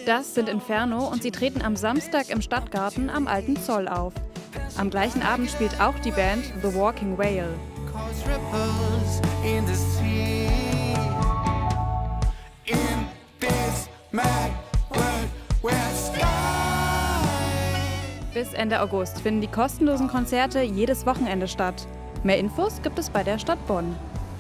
Das sind Inferno und sie treten am Samstag im Stadtgarten am Alten Zoll auf. Am gleichen Abend spielt auch die Band The Walking Whale. Bis Ende August finden die kostenlosen Konzerte jedes Wochenende statt. Mehr Infos gibt es bei der Stadt Bonn.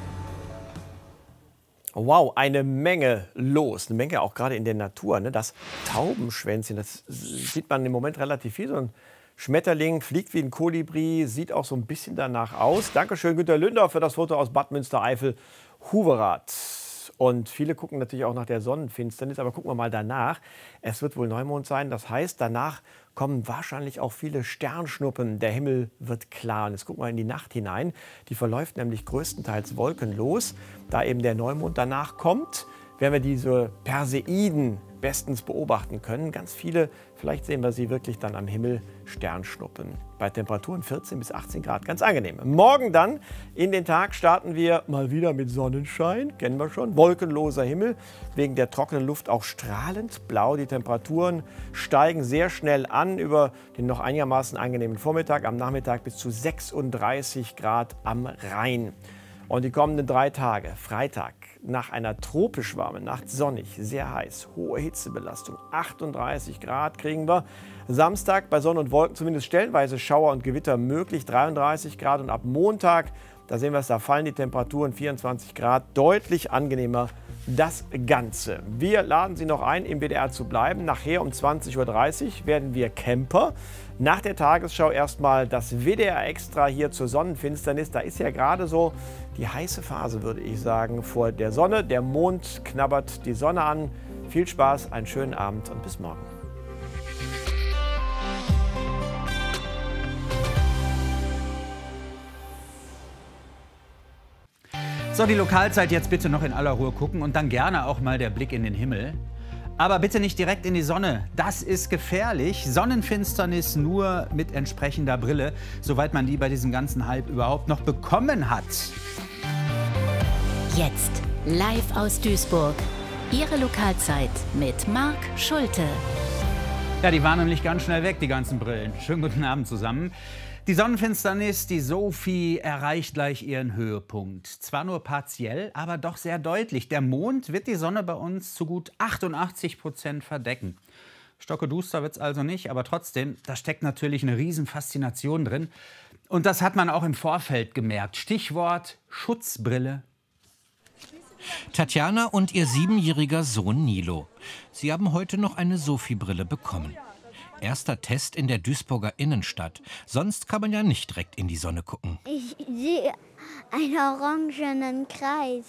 Wow, eine Menge los. Eine Menge auch gerade in der Natur. Ne? Das Taubenschwänzchen, das sieht man im Moment relativ viel. So ein Schmetterling fliegt wie ein Kolibri, sieht auch so ein bisschen danach aus. Dankeschön, Günter Lünder, für das Foto aus Bad Münstereifel, Huverath. Und viele gucken natürlich auch nach der Sonnenfinsternis, aber gucken wir mal danach. Es wird wohl Neumond sein, das heißt, danach kommen wahrscheinlich auch viele Sternschnuppen. Der Himmel wird klar. Und jetzt gucken wir in die Nacht hinein. Die verläuft nämlich größtenteils wolkenlos. Da eben der Neumond danach kommt, werden wir diese Perseiden bestens beobachten können. Ganz viele, vielleicht sehen wir sie wirklich dann am Himmel, Sternschnuppen. Bei Temperaturen 14 bis 18 Grad, ganz angenehm. Morgen dann in den Tag starten wir mal wieder mit Sonnenschein, kennen wir schon. Wolkenloser Himmel, wegen der trockenen Luft auch strahlend blau. Die Temperaturen steigen sehr schnell an über den noch einigermaßen angenehmen Vormittag. Am Nachmittag bis zu 36 Grad am Rhein. Und die kommenden 3 Tage, Freitag, nach einer tropisch warmen Nacht, sonnig, sehr heiß, hohe Hitzebelastung, 38 Grad kriegen wir. Samstag bei Sonne und Wolken zumindest stellenweise Schauer und Gewitter möglich, 33 Grad. Und ab Montag, da sehen wir es, da fallen die Temperaturen 24 Grad, deutlich angenehmer das Ganze. Wir laden Sie noch ein, im WDR zu bleiben. Nachher um 20:30 Uhr werden wir Camper. Nach der Tagesschau erstmal das WDR Extra hier zur Sonnenfinsternis. Da ist ja gerade so die heiße Phase, würde ich sagen, vor der Sonne. Der Mond knabbert die Sonne an. Viel Spaß, einen schönen Abend und bis morgen. So, die Lokalzeit jetzt bitte noch in aller Ruhe gucken und dann gerne auch mal der Blick in den Himmel. Aber bitte nicht direkt in die Sonne. Das ist gefährlich. Sonnenfinsternis nur mit entsprechender Brille, soweit man die bei diesem ganzen Hype überhaupt noch bekommen hat. Jetzt live aus Duisburg. Ihre Lokalzeit mit Marc Schulte. Ja, die waren nämlich ganz schnell weg, die ganzen Brillen. Schönen guten Abend zusammen. Die Sonnenfinsternis, die Sophie, erreicht gleich ihren Höhepunkt. Zwar nur partiell, aber doch sehr deutlich. Der Mond wird die Sonne bei uns zu gut 88% verdecken. Stockeduster wird es also nicht, aber trotzdem, da steckt natürlich eine Riesenfaszination drin. Und das hat man auch im Vorfeld gemerkt. Stichwort Schutzbrille. Tatjana und ihr 7-jähriger Sohn Nilo. Sie haben heute noch eine Sophie-Brille bekommen. Erster Test in der Duisburger Innenstadt. Sonst kann man ja nicht direkt in die Sonne gucken. Ich sehe einen orangenen Kreis.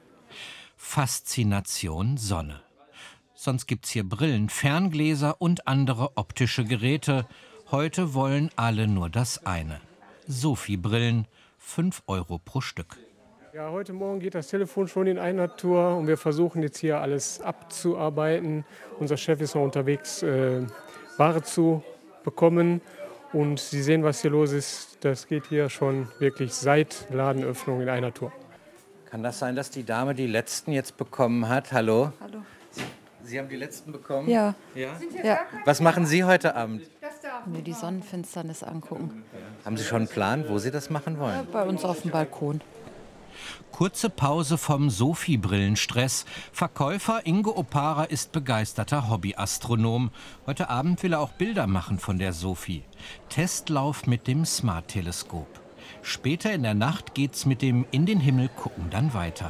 Faszination Sonne. Sonst gibt's hier Brillen, Ferngläser und andere optische Geräte. Heute wollen alle nur das eine. Sophie-Brillen, 5 € pro Stück. Ja, heute Morgen geht das Telefon schon in einer Tour und wir versuchen jetzt hier alles abzuarbeiten. Unser Chef ist noch unterwegs, Ware zu bekommen. Und Sie sehen, was hier los ist. Das geht hier schon wirklich seit Ladenöffnung in einer Tour. Kann das sein, dass die Dame die letzten jetzt bekommen hat? Hallo? Hallo. Sie haben die letzten bekommen? Ja. Ja? Ja. Was machen Sie heute Abend? Mir die Sonnenfinsternis angucken. Haben Sie schon einen Plan, wo Sie das machen wollen? Bei uns auf dem Balkon. Kurze Pause vom Sophie-Brillenstress. Verkäufer Ingo Opara ist begeisterter Hobbyastronom. Heute Abend will er auch Bilder machen von der Sophie. Testlauf mit dem Smart-Teleskop. Später in der Nacht geht's mit dem In den Himmel gucken dann weiter.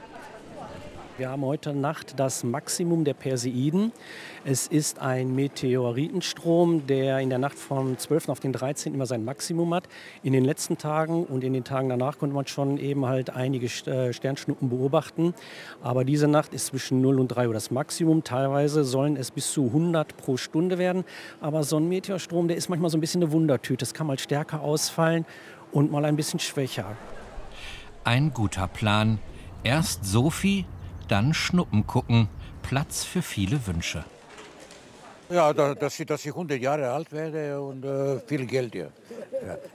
Wir haben heute Nacht das Maximum der Perseiden. Es ist ein Meteoritenstrom, der in der Nacht vom 12. auf den 13. immer sein Maximum hat. In den letzten Tagen und in den Tagen danach konnte man schon eben halt einige Sternschnuppen beobachten. Aber diese Nacht ist zwischen 0 und 3 Uhr das Maximum. Teilweise sollen es bis zu 100 pro Stunde werden. Aber so ein Meteorstrom, der ist manchmal so ein bisschen eine Wundertüte. Es kann mal stärker ausfallen und mal ein bisschen schwächer. Ein guter Plan. Erst Sophie, dann Schnuppen gucken. Platz für viele Wünsche. Ja, dass ich 100 Jahre alt werde und viel Geld, ja.